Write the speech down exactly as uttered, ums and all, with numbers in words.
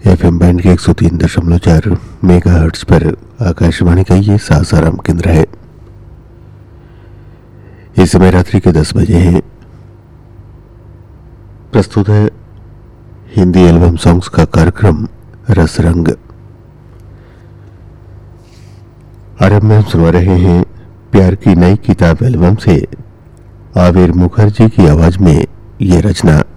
F M band के एक सौ तीन दशमलव चार मेगा हर्ट्ज पर आकाशवाणी का ये सासाराम केंद्र है। इस समय रात्रि के दस बजे हैं। प्रस्तुत है हिंदी एल्बम सॉन्ग्स का कार्यक्रम रसरंग। आरंभ में हम सुना रहे हैं प्यार की नई किताब एल्बम से आविर मुखर्जी की आवाज में ये रचना।